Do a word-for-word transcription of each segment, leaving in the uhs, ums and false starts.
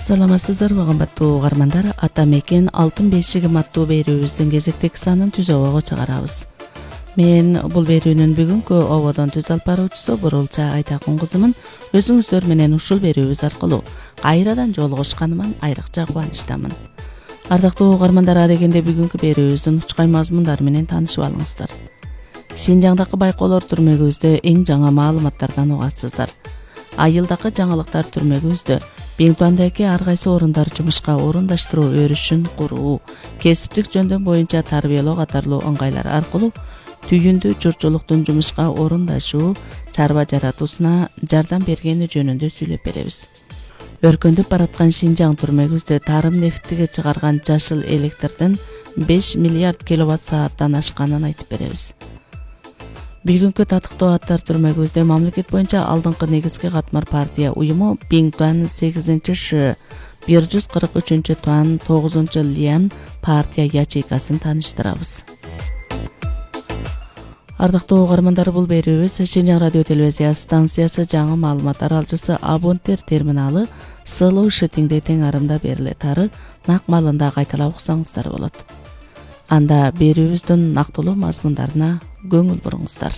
Саламатсыздарбы кымбаттуу угармандар, ата мекен алтын бешигим аттуу берүүбүздүн кезектеги санын түз обого чыгарабыз. Мен бул берүүнүн бүгүнкү ободон түз алып баруучусу Бурулча Айтакун кызымын. Өзүңүздөр менен ушул берүүбүз аркылуу кайрадан жолугушканыма айрыкча кубанычтамын. Ардактуу угармандар, адегенде бүгүнкү берүүбүздүн учкай мазмундары менен таанышып алыңыздар. Шинжаңдагы байкоолор түрмөгүбүздө эң жаңы маалыматтардан угасыздар. Айылдагы жаңылыктар түрмөгүбүздө Биңтуандагы ар кайсы орундар жумушка орундаштыруу өрүшүн куруу, кесиптик жөндөм боюнча тарбиялоо катарлуу ыңгайлар аркылуу түйүндүү журтчулуктун жумушка орундашуу, чарба жаратуусуна жардам бергени жөнүндө сүйлөп беребиз. Өркүндөп бараткан Шинжаң түрмөгүбүздө тарым нефтиге чыгарган жашыл электрдин беш миллиард киловатт сааттан ашканын айтып беребиз. Бүгүнкү татыктуу аттар түрмөгүбүздө мамлекет боюнча алдыңкы негизги катмар партия уюму Биңтуан сегизинчи Ш, бир жүз кырк үчүнчү Туан, тогузунчу Лиан партия ячейкасын тааныштырабыз. Ардактуу угармандар, бул берүүбүз Шинжаң радио телевизия станциясы жаңы маалыматтар алчысы абоненттер терминалы Сылуу Шетиңде тең арымда берилет ары нак маалында кайталап уксаңыздар болот. Анда берүүбүздүн нактылуу мазмундарына көңүл буруңуздар.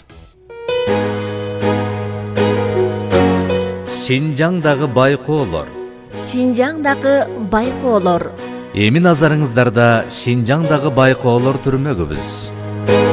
Шинжаңдагы байкоолор. Шинжаңдагы байкоолор. Эми назарыңыздарда Шинжаңдагы байкоолор түрмөгүбүз.